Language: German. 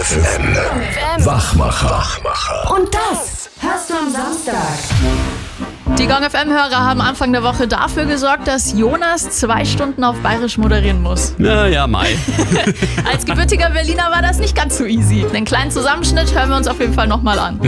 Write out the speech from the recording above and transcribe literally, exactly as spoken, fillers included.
F M. Wachmacher. Wachmacher. Und das hörst du am Samstag. Die Gong F M-Hörer haben Anfang der Woche dafür gesorgt, dass Jonas zwei Stunden auf Bayerisch moderieren muss. Na ja, Mai. Als gebürtiger Berliner war das nicht ganz so easy. Den kleinen Zusammenschnitt hören wir uns auf jeden Fall nochmal an.